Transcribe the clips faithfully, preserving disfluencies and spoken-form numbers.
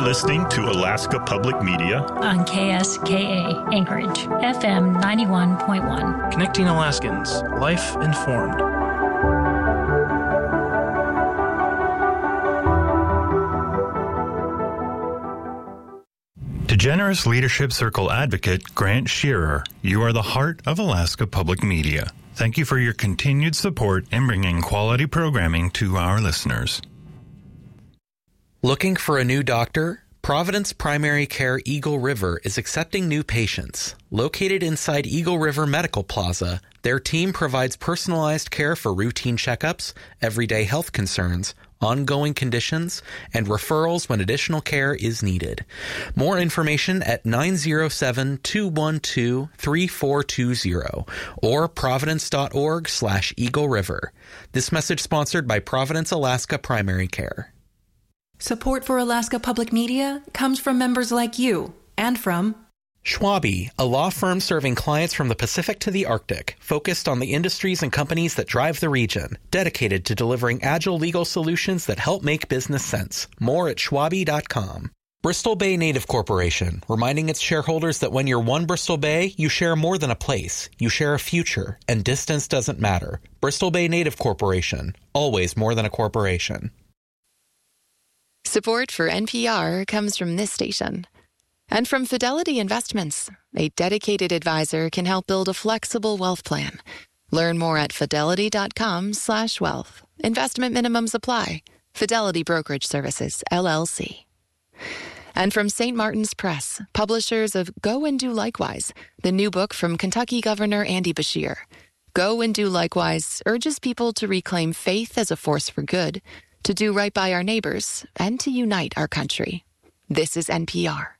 listening to Alaska Public Media on K S K A Anchorage, F M ninety-one point one. Connecting Alaskans, life informed. To Generous Leadership Circle advocate Grant Shearer, you are the heart of Alaska Public Media. Thank you for your continued support in bringing quality programming to our listeners. Looking for a new doctor? Providence Primary Care Eagle River is accepting new patients. Located inside Eagle River Medical Plaza, their team provides personalized care for routine checkups, everyday health concerns, ongoing conditions, and referrals when additional care is needed. More information at nine oh seven, two one two, three four two zero or providence.org slash Eagle River. This message sponsored by Providence Alaska Primary Care. Support for Alaska Public Media comes from members like you and from Schwabe, a law firm serving clients from the Pacific to the Arctic, focused on the industries and companies that drive the region, dedicated to delivering agile legal solutions that help make business sense. More at schwabe dot com. Bristol Bay Native Corporation, reminding its shareholders that when you're one Bristol Bay, you share more than a place. You share a future, and distance doesn't matter. Bristol Bay Native Corporation, always more than a corporation. Support for N P R comes from this station. And from Fidelity Investments, a dedicated advisor can help build a flexible wealth plan. Learn more at fidelity.com slash wealth. Investment minimums apply. Fidelity Brokerage Services, L L C. And from Saint Martin's Press, publishers of Go and Do Likewise, the new book from Kentucky Governor Andy Beshear. Go and Do Likewise urges people to reclaim faith as a force for good, to do right by our neighbors, and to unite our country. This is N P R.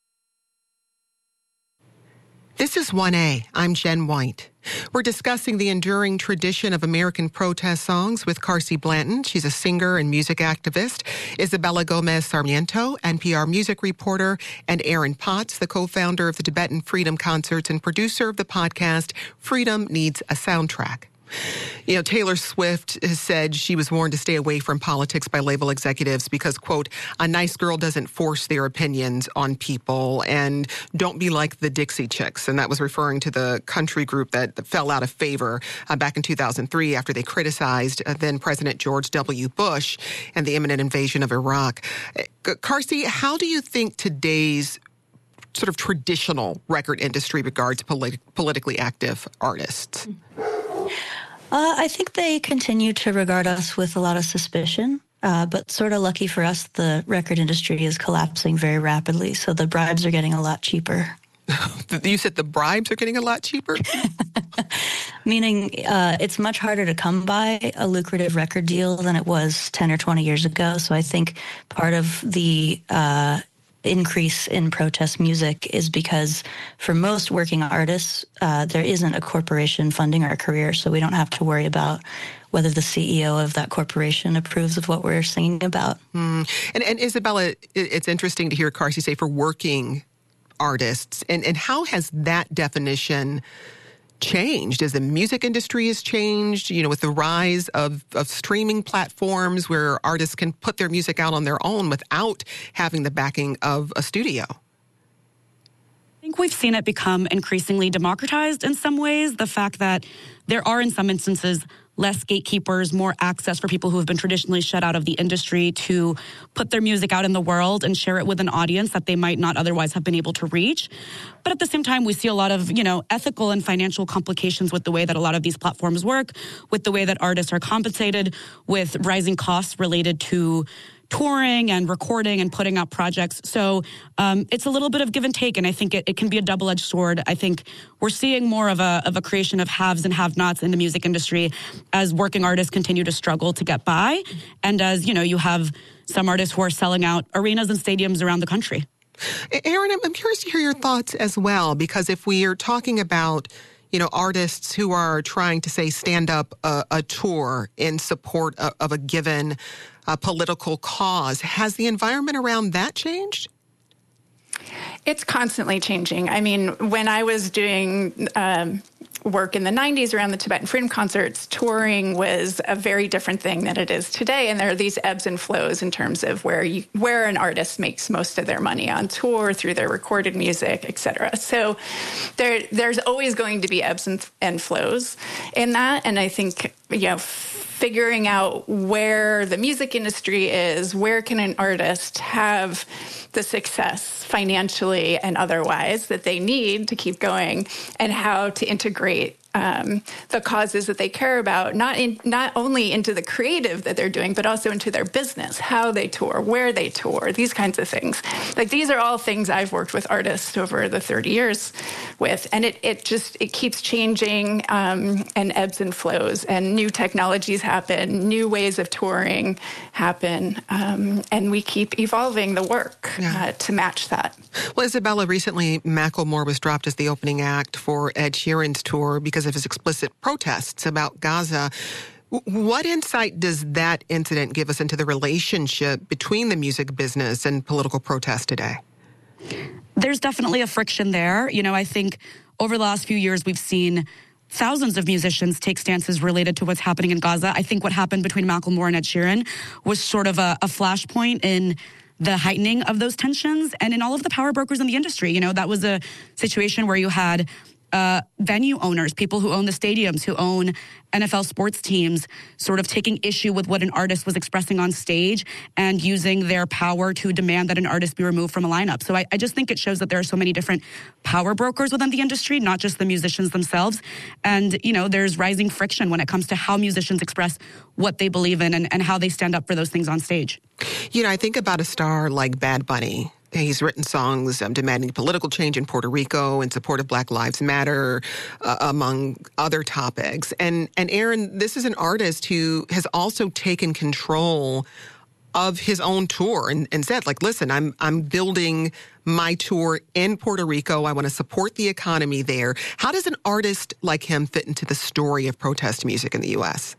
This is one A. I'm Jen White. We're discussing the enduring tradition of American protest songs with Carsey Blanton. She's a singer and music activist. Isabella Gomez Sarmiento, N P R music reporter, and Aaron Potts, the co-founder of the Tibetan Freedom Concerts and producer of the podcast Freedom Needs a Soundtrack. You know, Taylor Swift has said she was warned to stay away from politics by label executives because, quote, a nice girl doesn't force their opinions on people, and don't be like the Dixie Chicks. And that was referring to the country group that fell out of favor uh, back in two thousand three after they criticized uh, then President George W. Bush and the imminent invasion of Iraq. Uh, Carsey, how do you think today's sort of traditional record industry regards politi- politically active artists? Uh, I think they continue to regard us with a lot of suspicion, uh, but sort of lucky for us, the record industry is collapsing very rapidly, so the bribes are getting a lot cheaper. You said the bribes are getting a lot cheaper? Meaning uh, it's much harder to come by a lucrative record deal than it was ten or twenty years ago, so I think part of the uh, increase in protest music is because for most working artists, uh, there isn't a corporation funding our career, so we don't have to worry about whether the C E O of that corporation approves of what we're singing about. Mm. And, and Isabella, it's interesting to hear Carsey say for working artists, and, and how has that definition changed as the music industry has changed, you know, with the rise of, of streaming platforms where artists can put their music out on their own without having the backing of a studio? I think we've seen it become increasingly democratized in some ways. The fact that there are, in some instances, less gatekeepers, more access for people who have been traditionally shut out of the industry to put their music out in the world and share it with an audience that they might not otherwise have been able to reach. But at the same time, we see a lot of, you know, ethical and financial complications with the way that a lot of these platforms work, with the way that artists are compensated, with rising costs related to touring and recording and putting out projects. So um, it's a little bit of give and take, and I think it, it can be a double-edged sword. I think we're seeing more of a of a creation of haves and have-nots in the music industry as working artists continue to struggle to get by, and as, you know, you have some artists who are selling out arenas and stadiums around the country. Aaron, I'm curious to hear your thoughts as well, because if we are talking about, you know, artists who are trying to, say, stand up a, a tour in support of, of a given uh, political cause, has the environment around that changed? It's constantly changing. I mean, when I was doing um, work in the nineties around the Tibetan Freedom Concerts, touring was a very different thing than it is today. And there are these ebbs and flows in terms of where you, where an artist makes most of their money on tour, through their recorded music, et cetera. So there, there's always going to be ebbs and, and flows in that. And I think, you know, figuring out where the music industry is, where can an artist have the success financially and otherwise that they need to keep going, and how to integrate um, the causes that they care about, not in, not only into the creative that they're doing, but also into their business, how they tour, where they tour, these kinds of things. Like, these are all things I've worked with artists over the thirty years with, and it, it just, it keeps changing um, and ebbs and flows, and new technologies happen, new ways of touring happen, um, and we keep evolving the work yeah. uh, to match that. Well, Isabella, recently Macklemore was dropped as the opening act for Ed Sheeran's tour because of his explicit protests about Gaza. What insight does that incident give us into the relationship between the music business and political protest today? There's definitely a friction there. You know, I think over the last few years, we've seen thousands of musicians take stances related to what's happening in Gaza. I think what happened between Macklemore and Ed Sheeran was sort of a, a flashpoint in the heightening of those tensions and in all of the power brokers in the industry. You know, that was a situation where you had Uh, venue owners, people who own the stadiums, who own N F L sports teams, sort of taking issue with what an artist was expressing on stage and using their power to demand that an artist be removed from a lineup. So I, I just think it shows that there are so many different power brokers within the industry, not just the musicians themselves. And, you know, there's rising friction when it comes to how musicians express what they believe in and, and how they stand up for those things on stage. You know, I think about a star like Bad Bunny. He's written songs um, demanding political change in Puerto Rico in support of Black Lives Matter, uh, among other topics. And, and Aaron, this is an artist who has also taken control of his own tour and, and said, like, listen, I'm I'm building my tour in Puerto Rico. I want to support the economy there. How does an artist like him fit into the story of protest music in the U S?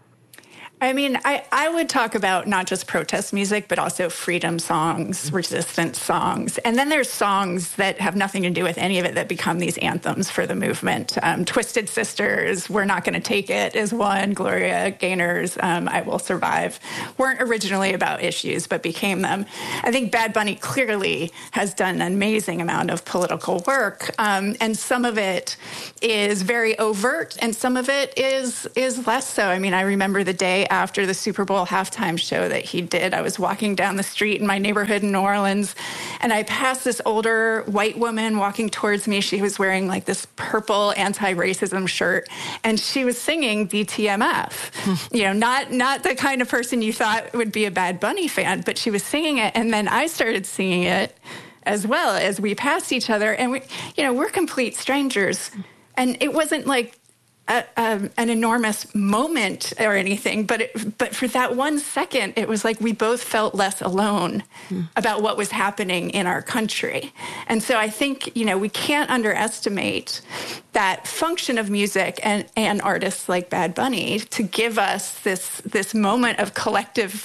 I mean, I, I would talk about not just protest music, but also freedom songs, resistance songs. And then there's songs that have nothing to do with any of it that become these anthems for the movement. Um, Twisted Sisters, We're Not Gonna Take It is one. Gloria Gaynor's um, I Will Survive weren't originally about issues, but became them. I think Bad Bunny clearly has done an amazing amount of political work. Um, and some of it is very overt, and some of it is, is less so. I mean, I remember the day after the Super Bowl halftime show that he did. I was walking down the street in my neighborhood in New Orleans, and I passed this older white woman walking towards me. She was wearing like this purple anti-racism shirt, and she was singing B T M F. You know, not not the kind of person you thought would be a Bad Bunny fan, but she was singing it, and then I started singing it as well as we passed each other, and we, you know, we're complete strangers, and it wasn't like A, a, an enormous moment or anything, but it, but for that one second, it was like we both felt less alone mm. about what was happening in our country. And so I think, you know, we can't underestimate that function of music and, and artists like Bad Bunny to give us this this moment of collective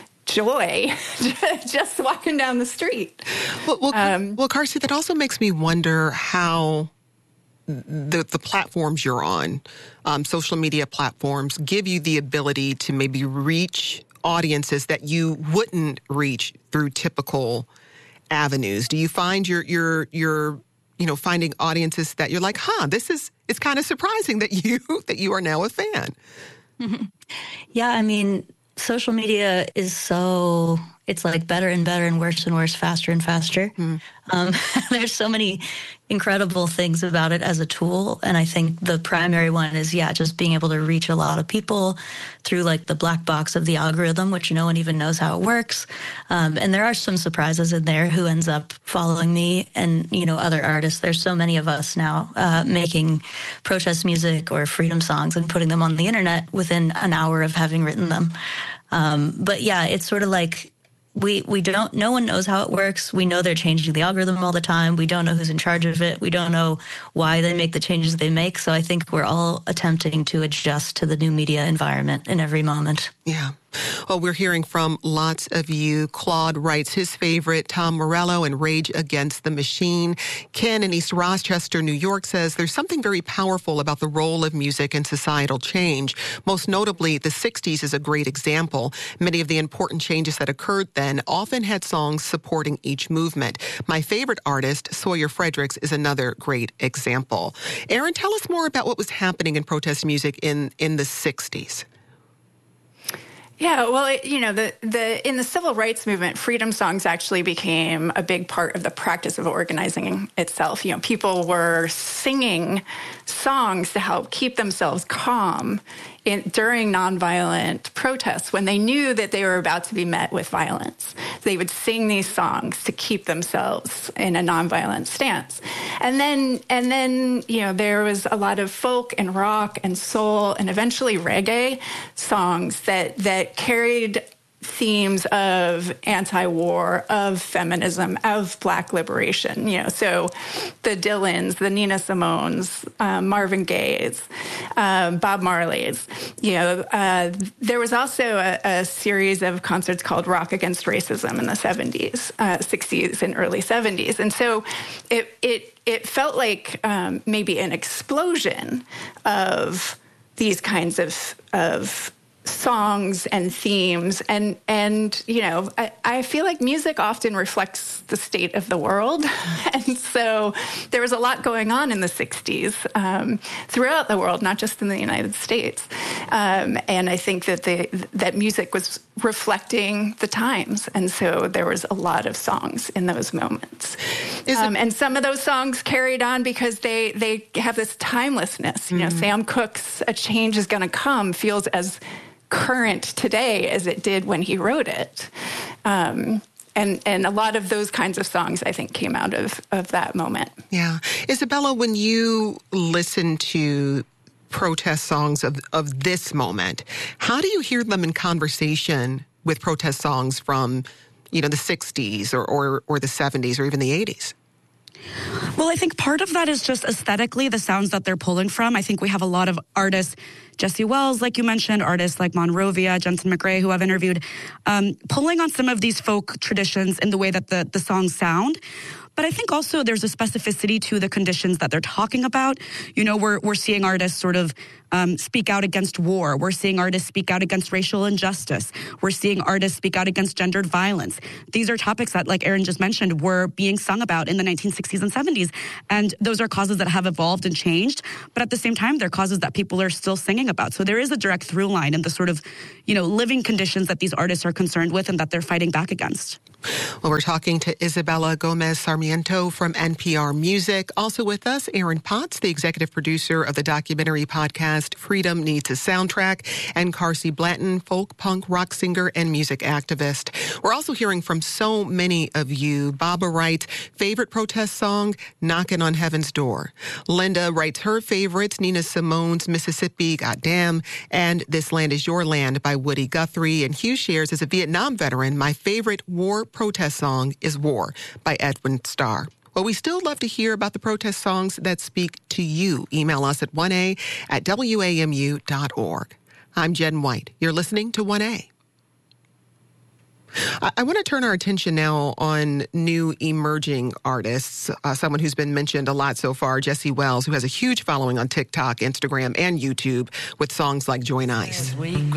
joy just walking down the street. Well, well, um, well Carsey, that also makes me wonder how The, the platforms you're on, um, social media platforms, give you the ability to maybe reach audiences that you wouldn't reach through typical avenues. Do you find you're you're you're you know finding audiences that you're like, huh, this is it's kind of surprising that you that you are now a fan? Mm-hmm. Yeah, I mean, social media is so. It's like better and better and worse and worse, faster and faster. Mm. Um, there's so many incredible things about it as a tool. And I think the primary one is, yeah, just being able to reach a lot of people through like the black box of the algorithm, which no one even knows how it works. Um, and there are some surprises in there who ends up following me and, you know, other artists. There's so many of us now uh, making protest music or freedom songs and putting them on the internet within an hour of having written them. Um, but yeah, it's sort of like, We we don't, no one knows how it works. We know they're changing the algorithm all the time. We don't know who's in charge of it. We don't know why they make the changes they make. So I think we're all attempting to adjust to the new media environment in every moment. Yeah. Well, we're hearing from lots of you. Claude writes his favorite, Tom Morello and Rage Against the Machine. Ken in East Rochester, New York says there's something very powerful about the role of music in societal change. Most notably, the sixties is a great example. Many of the important changes that occurred then often had songs supporting each movement. My favorite artist, Sawyer Fredericks, is another great example. Aaron, tell us more about what was happening in protest music in, in the sixties. Yeah, well, it, you know, the, the in the civil rights movement, freedom songs actually became a big part of the practice of organizing itself. You know, people were singing songs to help keep themselves calm in, during nonviolent protests when they knew that they were about to be met with violence. They would sing these songs to keep themselves in a nonviolent stance. And then, and then, you know, there was a lot of folk and rock and soul and eventually reggae songs that that carried themes of anti-war, of feminism, of Black liberation. You know, so the Dylans, the Nina Simones, um, Marvin Gaye's, um, Bob Marley's. You know, uh, there was also a, a series of concerts called Rock Against Racism in the seventies, uh, sixties, and early seventies, and so it it it felt like um, maybe an explosion of these kinds of of songs and themes. And, and you know, I, I feel like music often reflects the state of the world. And so there was a lot going on in the sixties um, throughout the world, not just in the United States. Um, and I think that the, that music was reflecting the times. And so there was a lot of songs in those moments. Um, and some of those songs carried on because they, they have this timelessness. You know, mm-hmm. Sam Cooke's A Change Is Gonna Come feels as current today as it did when he wrote it. Um, and, and a lot of those kinds of songs, I think, came out of, of that moment. Yeah. Isabella, when you listen to protest songs of, of this moment, how do you hear them in conversation with protest songs from, you know, the sixties or, or, or the seventies or even the eighties? Well, I think part of that is just aesthetically the sounds that they're pulling from. I think we have a lot of artists, Jesse Wells, like you mentioned, artists like Monrovia, Jensen McRae, who I've interviewed, um, pulling on some of these folk traditions in the way that the, the songs sound. But I think also there's a specificity to the conditions that they're talking about. You know, we're we're seeing artists sort of um, speak out against war. We're seeing artists speak out against racial injustice. We're seeing artists speak out against gendered violence. These are topics that, like Aaron just mentioned, were being sung about in the nineteen sixties and seventies. And those are causes that have evolved and changed. But at the same time, they're causes that people are still singing about. So there is a direct through line in the sort of, you know, living conditions that these artists are concerned with and that they're fighting back against. Well, we're talking to Isabella Gomez Sarmiento from N P R Music. Also with us, Aaron Potts, the executive producer of the documentary podcast Freedom Needs a Soundtrack, and Carsey Blanton, folk, punk, rock singer, and music activist. We're also hearing from so many of you. Baba writes, favorite protest song, Knockin' on Heaven's Door. Linda writes her favorites, Nina Simone's Mississippi, Goddamn, and This Land Is Your Land by Woody Guthrie. And Hugh shares, as a Vietnam veteran, my favorite war protest song is War by Edwin Starr. Well, we still love to hear about the protest songs that speak to you. Email us at one a at W A M U dot org. I'm Jen White. You're listening to one A. I, I want to turn our attention now on new emerging artists. Uh, someone who's been mentioned a lot so far, Jesse Wells, who has a huge following on TikTok, Instagram, and YouTube with songs like Join Ice.